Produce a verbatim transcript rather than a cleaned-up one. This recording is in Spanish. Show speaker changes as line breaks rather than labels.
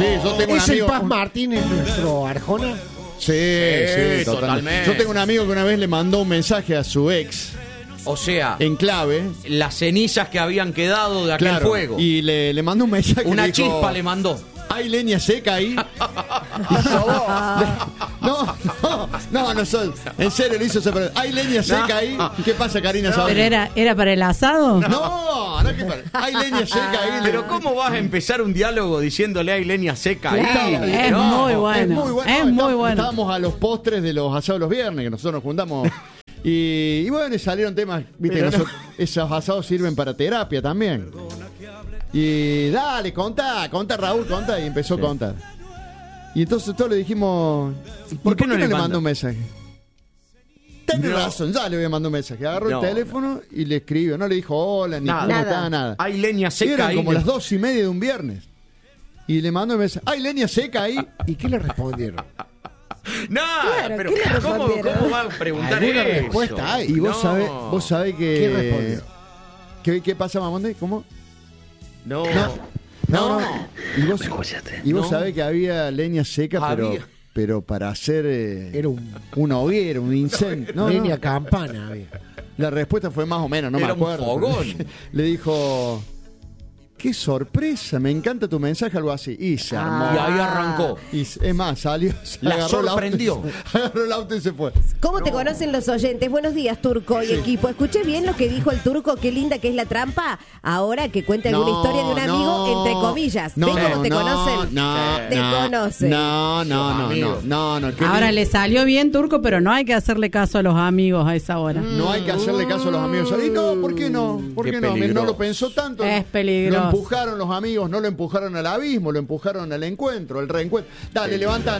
Sí, yo tengo un
¿Es
amigo.
el Paz Martínez nuestro Arjona?
Sí, sí,
Sí,
totalmente.
totalmente.
Yo tengo un amigo que una vez le mandó un mensaje a su ex
O sea,
en clave.
las cenizas que habían quedado de aquel
Claro,
fuego.
y le, le mandó un mensaje.
Una
le dijo,
chispa le mandó.
¿hay leña seca ahí? no, no, no, no soy. En serio, le hizo esa pregunta. ¿Hay leña seca ahí? ¿Qué pasa, Karina? ¿Sabes?
¿Pero era, era para el asado?
No, no, ¿qué pasa? ¿Hay leña seca ahí?
Pero ¿cómo vas a empezar un diálogo diciéndole hay leña seca ahí?
Claro, es
No.
muy bueno.
Es muy bueno.
Es
No,
muy
estábamos-
bueno.
Estábamos a los postres de los asados los viernes, que nosotros nos juntamos. Y, y bueno, y salieron temas, viste, que nosotros- esos asados sirven para terapia también. Y dale, contá, contá Raúl, contá. Y empezó a contar. Y entonces todos le dijimos, ¿y ¿por, qué no, le mandó un mensaje? Tenés
No.
razón, ya le voy a mandar un mensaje. Agarró
No.
el teléfono y le escribió. No le dijo hola, ni
Nada.
cómo
Nada.
estaba, nada.
Hay leña
Y
seca
eran
ahí.
como las dos y media de un viernes. Y le mandó un mensaje. ¿Hay leña seca ahí?
¿Y qué le respondieron?
Nada,
Claro,
pero
¿qué le
¿cómo,
respondieron?
¿cómo va a preguntar
Alguna
eso?
respuesta hay.
Y vos
No.
sabés, vos sabés que.
¿Qué respondió?
¿Qué, qué pasa, Mamonde? ¿Cómo?
No.
No, no. Y vos, y vos
No.
sabés que había leña seca, pero,
Había.
pero para hacer eh,
Era un
una hoguera, un incendio. No,
leña
no.
campana. Había.
La respuesta fue más o menos, no
Era
me
un
acuerdo.
fogón.
Le dijo, qué sorpresa, me encanta tu mensaje, algo así. Y se armó.
Y ahí arrancó.
Y s- es más, salió, se
La
agarró el auto y
sorprendió.
se- agarró el auto y se fue.
¿Cómo te conocen los oyentes? Buenos días, Turco y equipo. Escuché bien lo que dijo el Turco, qué linda que es la trampa. Ahora que cuente alguna
No,
historia de un amigo,
no.
entre comillas.
No,
¿Ves cómo
no,
te
no,
conocen?
No,
Te
no,
conocen.
No, no,
Los
no, no,
amigos.
no, no, qué
Ahora
lindo.
le salió bien, Turco, pero no hay que hacerle caso a los amigos a esa hora.
No hay que hacerle caso a los amigos. Y no, ¿por qué no? ¿Por
Qué
qué no? No
peligroso.
lo pensó tanto.
Es peligroso.
Lo empujaron los amigos, no lo empujaron al abismo, lo empujaron al encuentro, al reencuentro. Dale, levanta,